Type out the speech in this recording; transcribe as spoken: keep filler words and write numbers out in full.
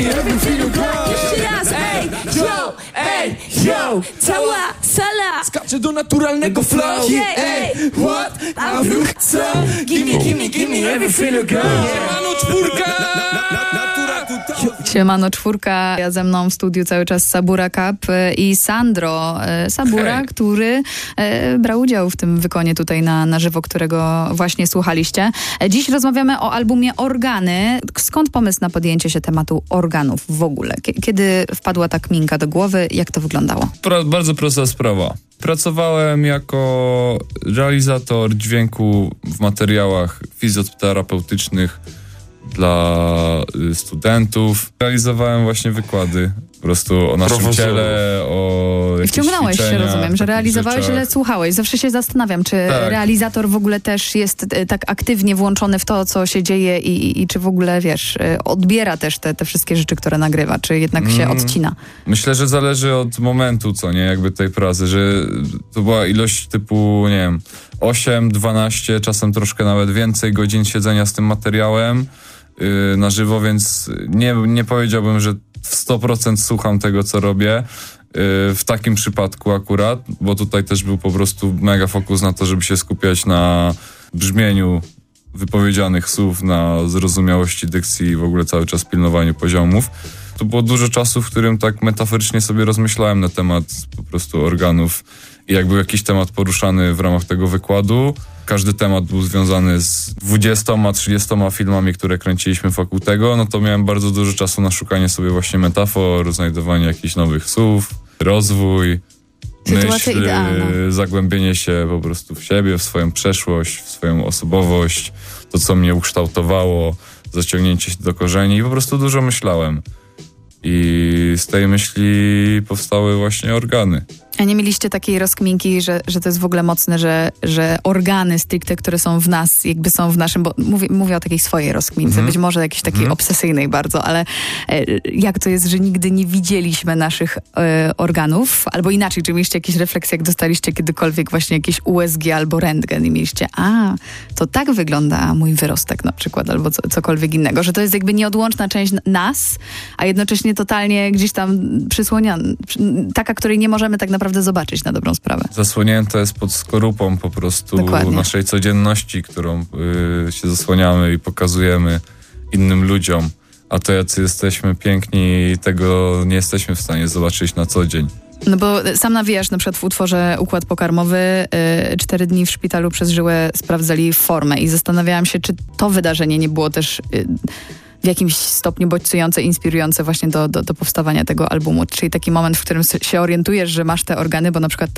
Jeszcze raz, ej, yo, ej, yo. Cała sala skacze do naturalnego flow. Yeah, ej, what? A wróg co? Gimme, gimme, gimme, everything you got. Siemano czwórka! Siemano czwórka, ja ze mną w studiu cały czas Sabura Cup i Sandro Sabura, Hej. który e, brał udział w tym wykonie tutaj na, na żywo, którego właśnie słuchaliście. Dziś rozmawiamy o albumie Organy. Skąd pomysł na podjęcie się tematu organów w ogóle? Kiedy wpadła ta kminka do głowy? Jak to wyglądało? Pro, bardzo prosta sprawa. Pracowałem jako realizator dźwięku w materiałach fizjoterapeutycznych dla y, studentów. Realizowałem właśnie wykłady po prostu o naszym Profesorów. ciele, o jakichś Wciągnąłeś się, ćwiczeniach, rozumiem, że takich realizowałeś, rzeczach. ale słuchałeś. Zawsze się zastanawiam, czy Tak. realizator w ogóle też jest e, tak aktywnie włączony w to, co się dzieje i, i, i czy w ogóle, wiesz, e, odbiera też te, te wszystkie rzeczy, które nagrywa, czy jednak się Mm. odcina. Myślę, że zależy od momentu, co nie, jakby tej pracy, że to była ilość typu, nie wiem, osiem, dwanaście, czasem troszkę nawet więcej godzin siedzenia z tym materiałem yy, na żywo, więc nie, nie powiedziałbym, że w sto procent słucham tego, co robię. Yy, w takim przypadku akurat, bo tutaj też był po prostu mega fokus na to, żeby się skupiać na brzmieniu wypowiedzianych słów, na zrozumiałości dykcji i w ogóle cały czas pilnowaniu poziomów. To było dużo czasu, w którym tak metaforycznie sobie rozmyślałem na temat po prostu organów i jak był jakiś temat poruszany w ramach tego wykładu. Każdy temat był związany z dwudziestoma, trzydziestoma filmami, które kręciliśmy wokół tego, no to miałem bardzo dużo czasu na szukanie sobie właśnie metafor, znajdowanie jakichś nowych słów, rozwój, Sytuacja myśl, idealna. zagłębienie się po prostu w siebie, w swoją przeszłość, w swoją osobowość, to co mnie ukształtowało, zaciągnięcie się do korzeni i po prostu dużo myślałem. I z tej myśli powstały właśnie organy. A nie mieliście takiej rozkminki, że, że to jest w ogóle mocne, że, że organy stricte, które są w nas, jakby są w naszym, bo mówię, mówię o takiej swojej rozkmince, Mhm. być może jakiejś takiej Mhm. obsesyjnej bardzo, ale e, jak to jest, że nigdy nie widzieliśmy naszych e, organów? Albo inaczej, czy mieliście jakieś refleksje, jak dostaliście kiedykolwiek właśnie jakieś U S G albo rentgen i mieliście, a, to tak wygląda mój wyrostek na przykład, albo co, cokolwiek innego, że to jest jakby nieodłączna część nas, a jednocześnie totalnie gdzieś tam przysłoniana, taka, której nie możemy tak naprawdę zobaczyć na dobrą sprawę. Zasłonięte jest pod skorupą po prostu Dokładnie. naszej codzienności, którą y, się zasłaniamy i pokazujemy innym ludziom. A to jacy jesteśmy piękni, tego nie jesteśmy w stanie zobaczyć na co dzień. No bo sam nawijasz na przykład w utworze Układ Pokarmowy, y, cztery dni w szpitalu przez żyłę sprawdzali formę i zastanawiałam się, czy to wydarzenie nie było też y, w jakimś stopniu bodźcujące, inspirujące właśnie do, do, do powstawania tego albumu. Czyli taki moment, w którym się orientujesz, że masz te organy, bo na przykład